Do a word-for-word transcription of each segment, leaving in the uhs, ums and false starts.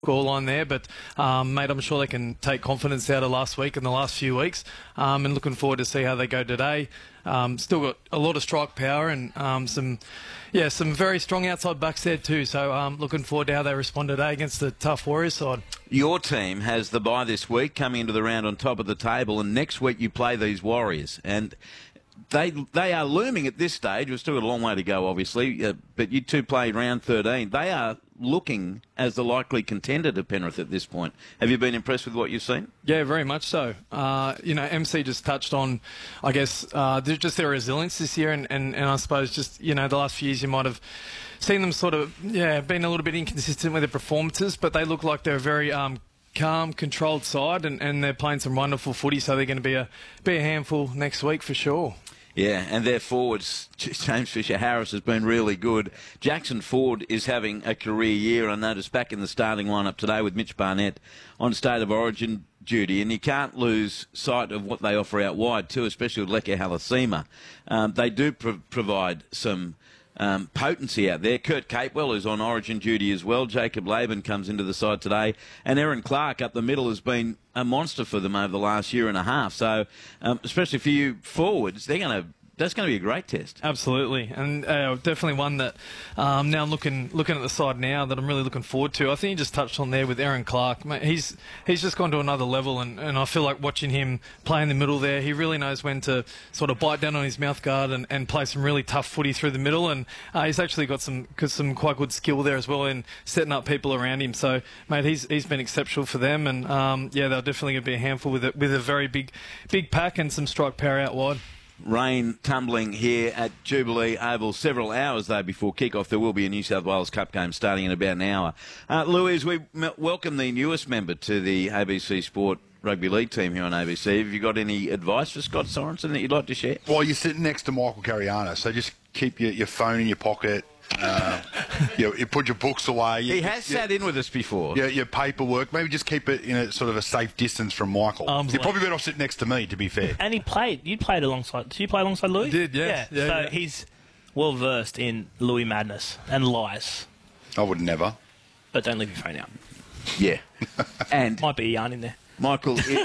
scoreline there, but um, mate, I'm sure they can take confidence out of last week and the last few weeks, um, and looking forward to see how they go today. Um, still got a lot of strike power and um, some, yeah, some very strong outside backs there too. So um, looking forward to how they respond today against the tough Warriors side. Your team has the bye this week, coming into the round on top of the table, and next week you play these Warriors, and They they are looming at this stage. We've still got a long way to go, obviously, uh, but you two play round thirteen. They are looking as the likely contender to Penrith at this point. Have you been impressed with what you've seen? Yeah, very much so. Uh, you know, M C just touched on, I guess, uh, just their resilience this year, and, and, and I suppose just, you know, the last few years you might have seen them sort of, yeah, been a little bit inconsistent with their performances, but they look like they're a very um, calm, controlled side, and, and they're playing some wonderful footy, so they're going to be a, be a handful next week for sure. Yeah, and their forwards, James Fisher-Harris has been really good. Jackson Ford is having a career year. I noticed back in the starting lineup today with Mitch Barnett on State of Origin duty, and you can't lose sight of what they offer out wide too, especially with Leke Halasima. Um, they do pro- provide some Um, potency out there. Kurt Capewell is on Origin duty as well. Jacob Laban comes into the side today. And Aaron Clark up the middle has been a monster for them over the last year and a half. So, um, especially for you forwards, they're going to that's going to be a great test. Absolutely, and uh, definitely one that um, now I'm looking looking at the side now that I'm really looking forward to. I think you just touched on there with Aaron Clark. Mate, he's he's just gone to another level, and, and I feel like watching him play in the middle there, he really knows when to sort of bite down on his mouth guard and, and play some really tough footy through the middle, and uh, he's actually got some got some quite good skill there as well in setting up people around him. So, mate, he's he's been exceptional for them, and um, yeah, they're definitely going to be a handful with it with a very big big pack and some strike power out wide. Rain tumbling here at Jubilee Oval several hours, though, before kick-off. There will be a New South Wales Cup game starting in about an hour. Uh, Louise, we m- welcome the newest member to the A B C Sport Rugby League team here on A B C. Have you got any advice for Scott Sorensen that you'd like to share? Well, you're sitting next to Michael Cariano, so just keep your, your phone in your pocket. Uh, you, you put your books away. You, he has you, sat in with us before. Your, your paperwork. Maybe just keep it in a sort of a safe distance from Michael. Um, You're probably better off sitting next to me, to be fair. And he played. You played alongside. Did you play alongside Louis? I did, yes. yeah. yeah. So yeah. he's well versed in Louis madness and lies. I would never. But don't leave your phone out. Yeah. And might be a yarn in there. Michael is,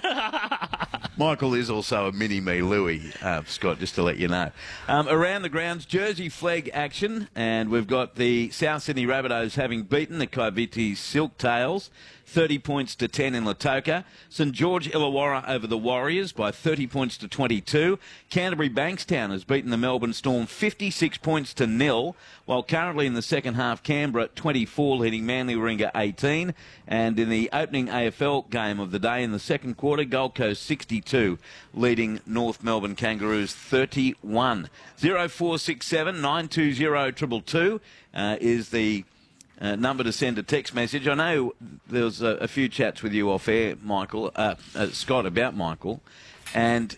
Michael is also a mini-me Louis, uh, Scott, just to let you know. Um, around the grounds, Jersey flag action, and we've got the South Sydney Rabbitohs having beaten the Kaiviti Silktails, thirty points to ten in Lautoka. St George Illawarra over the Warriors by thirty points to twenty-two. Canterbury Bankstown has beaten the Melbourne Storm fifty-six points to nil, while currently in the second half, Canberra twenty-four leading Manly Warringah eighteen. And in the opening A F L game of the day in the second quarter, Gold Coast sixty-two leading North Melbourne Kangaroos thirty-one. zero four six seven nine two zero two two two uh, is the Uh, number to send a text message. I know there was a, a few chats with you off air, Michael, uh, uh, Scott, about Michael, and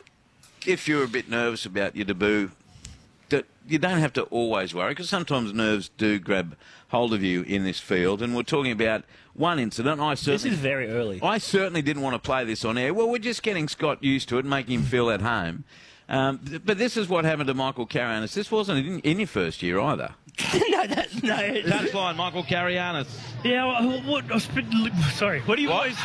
if you're a bit nervous about your debut, d- you don't have to always worry, because sometimes nerves do grab hold of you in this field, and we're talking about one incident. I certainly, this is very early. I certainly didn't want to play this on air. Well, we're just getting Scott used to it and making him feel at home. Um, th- but this is what happened to Michael Carianis. This wasn't in, in your first year either. no, that's no. Touchline, Michael Carianis. Yeah, well, what? I was bit, sorry. What do you What?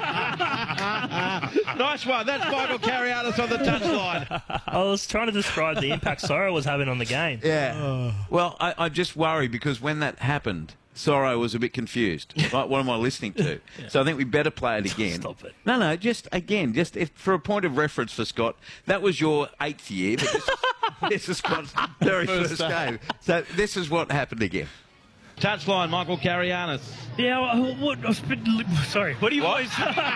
Nice one. That's Michael Carianis on the touchline. I was trying to describe the impact Sorrow was having on the game. Yeah. Well, I, I just worry because when that happened, Sorrow was a bit confused. Like, what am I listening to? Yeah. So I think we better play it again. Stop it. No, no, just again, just if, for a point of reference for Scott, that was your eighth year, but this, this is Scott's very first, first game. So this is what happened again. Touchline, Michael Carianis. Yeah, well, what? I was bit, sorry. What do you what?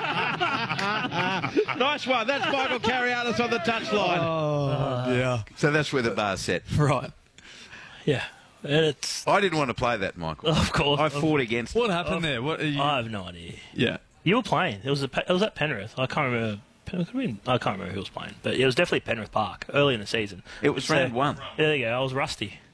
Nice one. That's Michael Carianis on the touchline. Oh, yeah. So that's where the bar's set. Right. Yeah. It's. I didn't want to play that, Michael. Of course. I fought against it. What happened there? What are you... I have no idea. Yeah. You were playing. It was a, it was at Penrith. I can't remember. I can't remember who was playing, but it was definitely Penrith Park early in the season. It was so, round one. There you go. I was rusty.